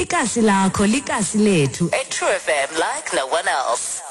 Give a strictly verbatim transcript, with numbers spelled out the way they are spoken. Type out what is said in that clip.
ikasi lakho likasi lethu A True F M like no one else.